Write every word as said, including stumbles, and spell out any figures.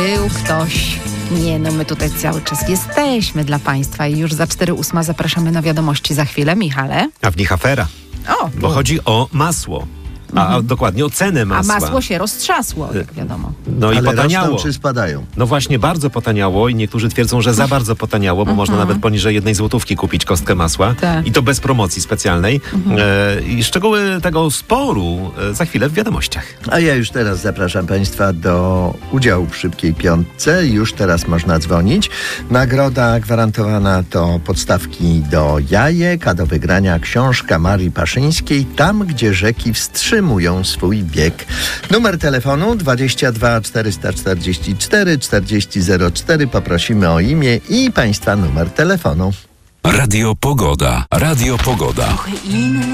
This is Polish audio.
był ktoś. Nie, no my tutaj cały czas jesteśmy dla Państwa i już za cztery ósma zapraszamy na wiadomości za chwilę, Michale. A w nich afera. O, Bo chodzi o masło. A mhm. dokładnie o cenę masła. A masło się roztrzasło, jak wiadomo. No i Ale potaniało. rosną czy spadają? No właśnie, bardzo potaniało i niektórzy twierdzą, że za bardzo potaniało, bo uh-huh. można nawet poniżej jednej złotówki kupić kostkę masła. Tak. I to bez promocji specjalnej. Uh-huh. E, I szczegóły tego sporu e, za chwilę w wiadomościach. A ja już teraz zapraszam Państwa do udziału w Szybkiej Piątce. Już teraz można dzwonić. Nagroda gwarantowana to podstawki do jajek, a do wygrania książka Marii Paszyńskiej Tam, gdzie rzeki wstrzymują swój bieg. Numer telefonu dwadzieścia dwa czterysta czterdzieści cztery czterdzieści zero cztery. Poprosimy o imię i Państwa numer telefonu. Radio Pogoda. Radio Pogoda.